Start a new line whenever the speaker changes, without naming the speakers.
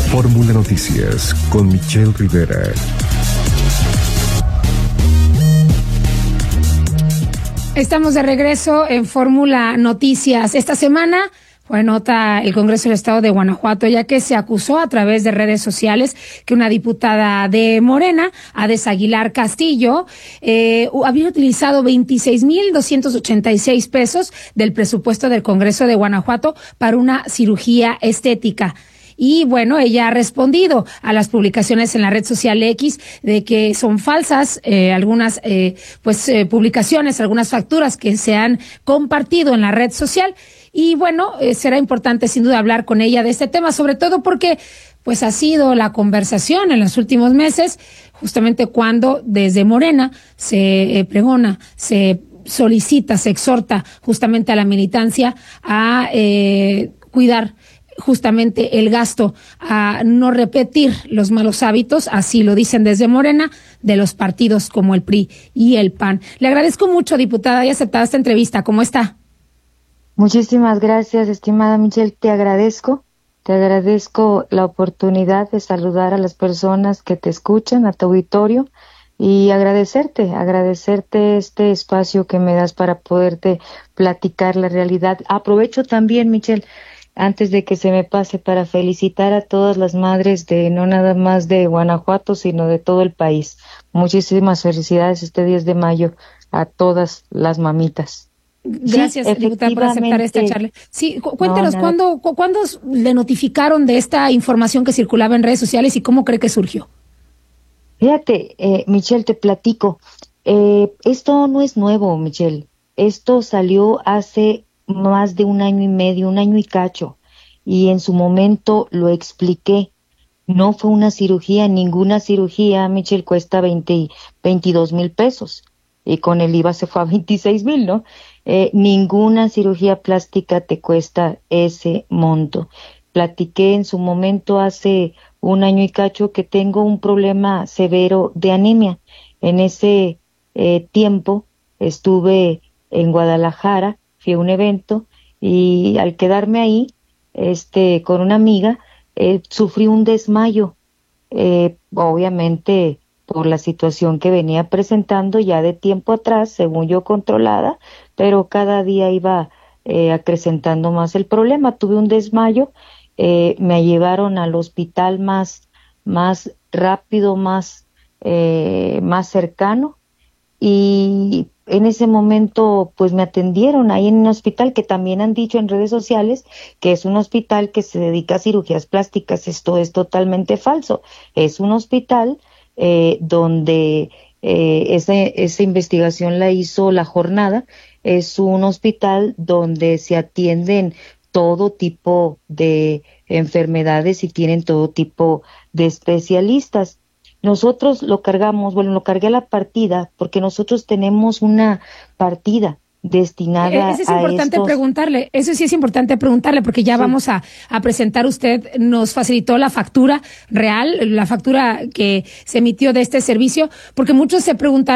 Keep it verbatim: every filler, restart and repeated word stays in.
Fórmula Noticias con Michelle Rivera.
Estamos de regreso en Fórmula Noticias. Esta semana fue nota el Congreso del Estado de Guanajuato, ya que se acusó a través de redes sociales que una diputada de Morena, Ades Aguilar Castillo, eh, había utilizado veintiséis mil doscientos ochenta y seis pesos del presupuesto del Congreso de Guanajuato para una cirugía estética. Y bueno, ella ha respondido a las publicaciones en la red social X de que son falsas eh, algunas eh, pues eh, publicaciones, algunas facturas que se han compartido en la red social. Y bueno, eh, será importante sin duda hablar con ella de este tema, sobre todo porque pues ha sido la conversación en los últimos meses, justamente cuando desde Morena se eh, pregona, se solicita, se exhorta justamente a la militancia a eh, cuidar justamente el gasto, a no repetir los malos hábitos, así lo dicen desde Morena, de los partidos como el P R I y el P A N. Le agradezco mucho, diputada, y aceptada esta entrevista. ¿Cómo está?
Muchísimas gracias, estimada Michelle. Te agradezco, te agradezco la oportunidad de saludar a las personas que te escuchan, a tu auditorio, y agradecerte, agradecerte este espacio que me das para poderte platicar la realidad. Aprovecho también, Michelle, antes de que se me pase, para felicitar a todas las madres de no nada más de Guanajuato, sino de todo el país. Muchísimas felicidades este diez de mayo a todas las mamitas.
Gracias, sí, diputada, por aceptar esta charla. Sí, cu- cuéntenos,
no,
¿cuándo, cu- ¿cuándo le notificaron de esta información que circulaba en redes sociales y cómo cree que surgió?
Fíjate, eh, Michelle, te platico. Eh, esto no es nuevo, Michelle. Esto salió hace más de un año y medio, un año y cacho, y en su momento lo expliqué. No fue una cirugía, ninguna cirugía, Michelle, cuesta veinte, veintidós mil pesos, y con el I V A se fue a veintiséis mil, ¿no? Eh, ninguna cirugía plástica te cuesta ese monto. Platiqué en su momento hace un año y cacho que tengo un problema severo de anemia. En ese eh, tiempo estuve en Guadalajara, fui a un evento, y al quedarme ahí, este, con una amiga, eh, sufrí un desmayo, eh, obviamente por la situación que venía presentando ya de tiempo atrás, según yo controlada, pero cada día iba eh, acrecentando más el problema. Tuve un desmayo, eh, me llevaron al hospital más, más rápido, más, eh, más cercano, y en ese momento pues me atendieron ahí en un hospital que también han dicho en redes sociales que es un hospital que se dedica a cirugías plásticas. Esto es totalmente falso. Es un hospital eh, donde eh, ese, esa investigación la hizo La Jornada. Es un hospital donde se atienden todo tipo de enfermedades y tienen todo tipo de especialistas. Nosotros lo cargamos, bueno, lo cargué a la partida porque nosotros tenemos una partida destinada
Eso es
a
importante
estos...
preguntarle, eso sí es importante preguntarle, porque ya sí. vamos a, a presentar, usted nos facilitó la factura real, la factura que se emitió de este servicio, porque muchos se preguntaron